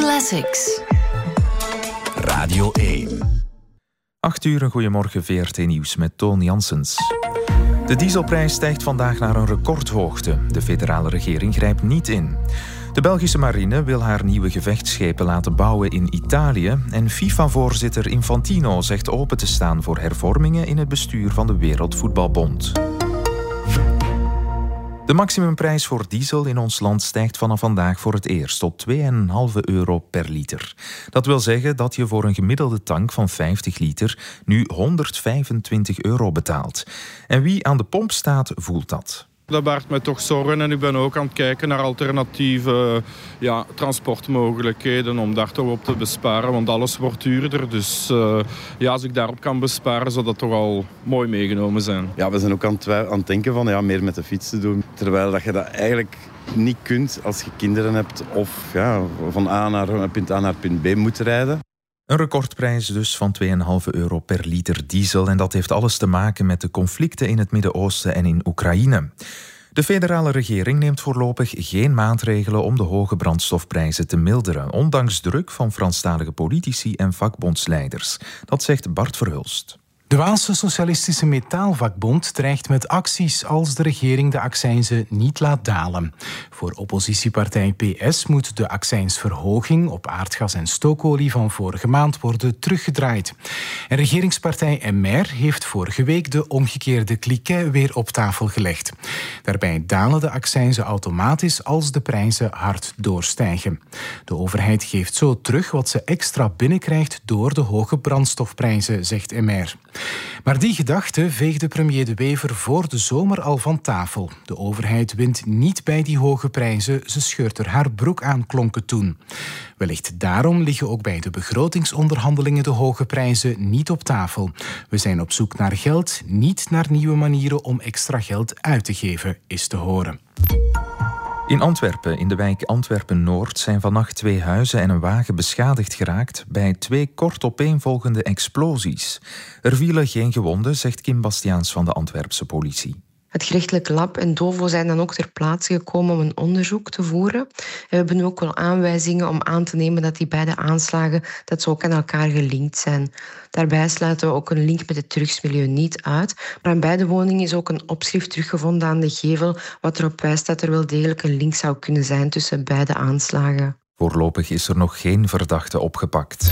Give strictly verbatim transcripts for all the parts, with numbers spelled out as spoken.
Classics. Radio één. acht uur, een goeiemorgen, V R T Nieuws met Toon Janssens. De dieselprijs stijgt vandaag naar een recordhoogte. De federale regering grijpt niet in. De Belgische marine wil haar nieuwe gevechtsschepen laten bouwen in Italië. En FIFA-voorzitter Infantino zegt open te staan voor hervormingen in het bestuur van de Wereldvoetbalbond. De maximumprijs voor diesel in ons land stijgt vanaf vandaag voor het eerst tot twee komma vijf euro per liter. Dat wil zeggen dat je voor een gemiddelde tank van vijftig liter nu honderdvijfentwintig euro betaalt. En wie aan de pomp staat, voelt dat. Dat baart mij toch zorgen en ik ben ook aan het kijken naar alternatieve ja, transportmogelijkheden om daar toch op te besparen, want alles wordt duurder. Dus uh, ja, als ik daarop kan besparen, zou dat toch al mooi meegenomen zijn. Ja, we zijn ook aan het, aan het denken van ja, meer met de fiets te doen. Terwijl dat je dat eigenlijk niet kunt als je kinderen hebt of ja, van A naar punt A naar punt B moet rijden. Een recordprijs dus van twee komma vijf euro per liter diesel. En dat heeft alles te maken met de conflicten in het Midden-Oosten en in Oekraïne. De federale regering neemt voorlopig geen maatregelen om de hoge brandstofprijzen te milderen, ondanks druk van Franstalige politici en vakbondsleiders. Dat zegt Bart Verhulst. De Waalse Socialistische Metaalvakbond dreigt met acties als de regering de accijnzen niet laat dalen. Voor oppositiepartij P S moet de accijnsverhoging op aardgas en stookolie van vorige maand worden teruggedraaid. En regeringspartij M R heeft vorige week de omgekeerde cliquet weer op tafel gelegd. Daarbij dalen de accijnzen automatisch als de prijzen hard doorstijgen. De overheid geeft zo terug wat ze extra binnenkrijgt door de hoge brandstofprijzen, zegt M R. Maar die gedachte veegde premier De Wever voor de zomer al van tafel. De overheid wint niet bij die hoge prijzen, ze scheurt er haar broek aan, klonk het toen. Wellicht daarom liggen ook bij de begrotingsonderhandelingen de hoge prijzen niet op tafel. We zijn op zoek naar geld, niet naar nieuwe manieren om extra geld uit te geven, is te horen. In Antwerpen, in de wijk Antwerpen-Noord, zijn vannacht twee huizen en een wagen beschadigd geraakt bij twee kort opeenvolgende explosies. Er vielen geen gewonden, zegt Kim Bastiaans van de Antwerpse politie. Het gerechtelijk lab en DOVO zijn dan ook ter plaatse gekomen om een onderzoek te voeren. En we hebben nu ook wel aanwijzingen om aan te nemen dat die beide aanslagen dat ze ook aan elkaar gelinkt zijn. Daarbij sluiten we ook een link met het drugsmilieu niet uit. Maar aan beide woningen is ook een opschrift teruggevonden aan de gevel, wat erop wijst dat er wel degelijk een link zou kunnen zijn tussen beide aanslagen. Voorlopig is er nog geen verdachte opgepakt.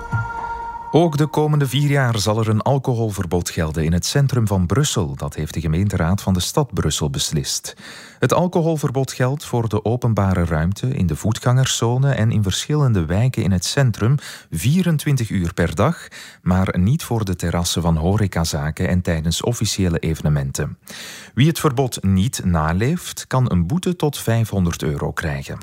Ook de komende vier jaar zal er een alcoholverbod gelden in het centrum van Brussel. Dat heeft de gemeenteraad van de stad Brussel beslist. Het alcoholverbod geldt voor de openbare ruimte, in de voetgangerszone en in verschillende wijken in het centrum vierentwintig uur per dag, maar niet voor de terrassen van horecazaken en tijdens officiële evenementen. Wie het verbod niet naleeft, kan een boete tot vijfhonderd euro krijgen.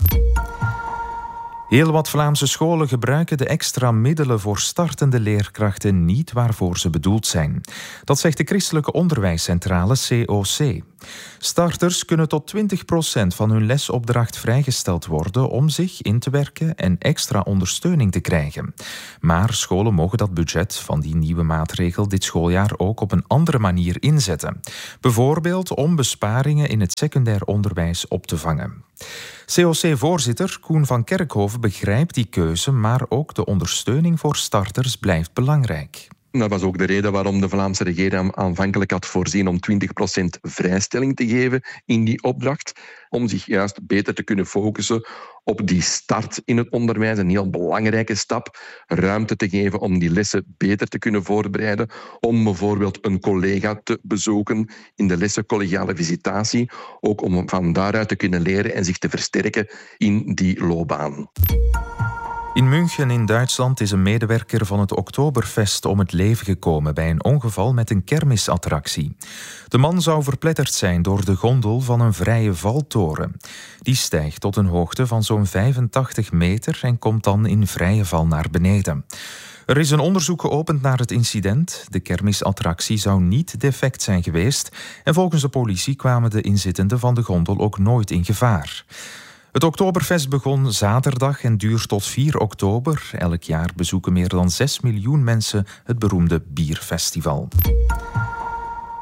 Heel wat Vlaamse scholen gebruiken de extra middelen voor startende leerkrachten niet waarvoor ze bedoeld zijn. Dat zegt de Christelijke Onderwijscentrale C O C. Starters kunnen tot twintig procent van hun lesopdracht vrijgesteld worden om zich in te werken en extra ondersteuning te krijgen. Maar scholen mogen dat budget van die nieuwe maatregel dit schooljaar ook op een andere manier inzetten. Bijvoorbeeld om besparingen in het secundair onderwijs op te vangen. C O C-voorzitter Koen van Kerkhoven begrijpt die keuze, maar ook de ondersteuning voor starters blijft belangrijk. Dat was ook de reden waarom de Vlaamse regering aanvankelijk had voorzien om twintig procent vrijstelling te geven in die opdracht, om zich juist beter te kunnen focussen op die start in het onderwijs, een heel belangrijke stap, ruimte te geven om die lessen beter te kunnen voorbereiden, om bijvoorbeeld een collega te bezoeken in de lessen collegiale visitatie, ook om van daaruit te kunnen leren en zich te versterken in die loopbaan. In München in Duitsland is een medewerker van het Oktoberfest om het leven gekomen bij een ongeval met een kermisattractie. De man zou verpletterd zijn door de gondel van een vrije valtoren. Die stijgt tot een hoogte van zo'n vijfentachtig meter en komt dan in vrije val naar beneden. Er is een onderzoek geopend naar het incident. De kermisattractie zou niet defect zijn geweest en volgens de politie kwamen de inzittenden van de gondel ook nooit in gevaar. Het Oktoberfest begon zaterdag en duurt tot vier oktober. Elk jaar bezoeken meer dan zes miljoen mensen het beroemde bierfestival.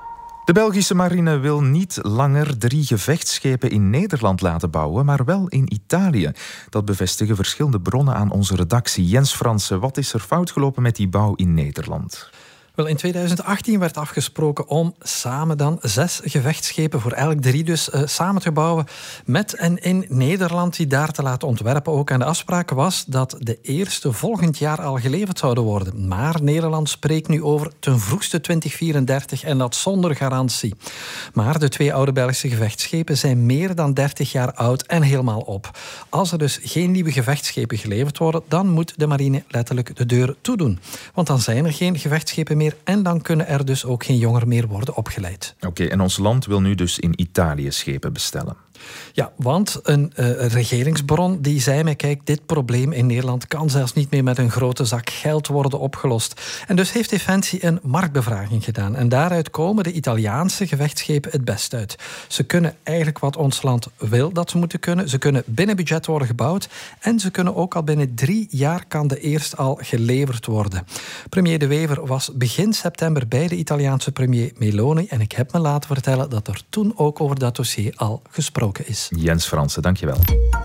De Belgische marine wil niet langer drie gevechtsschepen in Nederland laten bouwen, maar wel in Italië. Dat bevestigen verschillende bronnen aan onze redactie. Jens Fransen, wat is er fout gelopen met die bouw in Nederland? Wel, in tweeduizend achttien werd afgesproken om samen dan zes gevechtsschepen, voor elk drie dus, uh, samen te bouwen met en in Nederland, die daar te laten ontwerpen ook. En de afspraak was dat de eerste volgend jaar al geleverd zouden worden. Maar Nederland spreekt nu over ten vroegste twintig vierendertig en dat zonder garantie. Maar de twee oude Belgische gevechtsschepen zijn meer dan dertig jaar oud en helemaal op. Als er dus geen nieuwe gevechtsschepen geleverd worden, dan moet de marine letterlijk de deur toedoen. Want dan zijn er geen gevechtsschepen meer en dan kunnen er dus ook geen jongeren meer worden opgeleid. Oké, okay, en ons land wil nu dus in Italië schepen bestellen. Ja, want een uh, regeringsbron die zei mij, kijk, dit probleem in Nederland kan zelfs niet meer met een grote zak geld worden opgelost. En dus heeft Defensie een marktbevraging gedaan. En daaruit komen de Italiaanse gevechtsschepen het best uit. Ze kunnen eigenlijk wat ons land wil dat ze moeten kunnen. Ze kunnen binnen budget worden gebouwd. En ze kunnen ook al binnen drie jaar kan de eerste al geleverd worden. Premier De Wever was begin september bij de Italiaanse premier Meloni. En ik heb me laten vertellen dat er toen ook over dat dossier al gesproken is. Jens Fransen, dankjewel.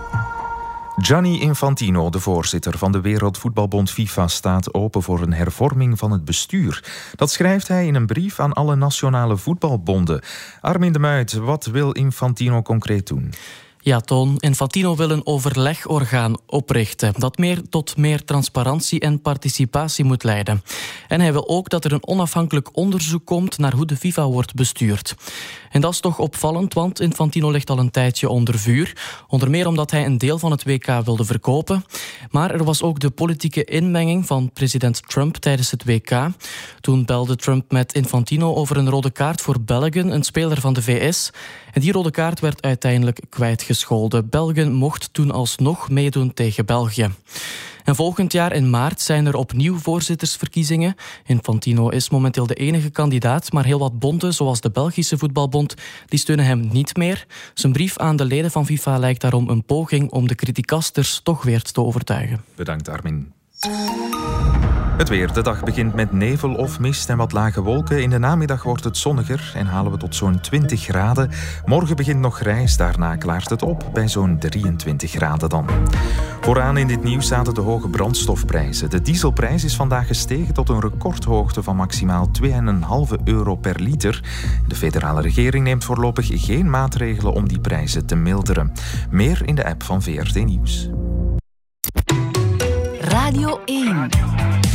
Gianni Infantino, de voorzitter van de Wereldvoetbalbond FIFA, staat open voor een hervorming van het bestuur. Dat schrijft hij in een brief aan alle nationale voetbalbonden. Armin de Muit, wat wil Infantino concreet doen? Ja, Toon, Infantino wil een overlegorgaan oprichten dat meer tot meer transparantie en participatie moet leiden. En hij wil ook dat er een onafhankelijk onderzoek komt naar hoe de FIFA wordt bestuurd. En dat is toch opvallend, want Infantino ligt al een tijdje onder vuur. Onder meer omdat hij een deel van het W K wilde verkopen. Maar er was ook de politieke inmenging van president Trump tijdens het W K. Toen belde Trump met Infantino over een rode kaart voor België, een speler van de V S. En die rode kaart werd uiteindelijk kwijtgescholden. België mocht toen alsnog meedoen tegen België. En volgend jaar in maart zijn er opnieuw voorzittersverkiezingen. Infantino is momenteel de enige kandidaat, maar heel wat bonden, zoals de Belgische Voetbalbond, die steunen hem niet meer. Zijn brief aan de leden van FIFA lijkt daarom een poging om de criticasters toch weer te overtuigen. Bedankt, Armin. Het weer. De dag begint met nevel of mist en wat lage wolken. In de namiddag wordt het zonniger en halen we tot zo'n twintig graden. Morgen begint nog grijs, daarna klaart het op bij zo'n drieëntwintig graden dan. Vooraan in dit nieuws zaten de hoge brandstofprijzen. De dieselprijs is vandaag gestegen tot een recordhoogte van maximaal twee komma vijf euro per liter. De federale regering neemt voorlopig geen maatregelen om die prijzen te milderen. Meer in de app van V R T Nieuws. Radio één.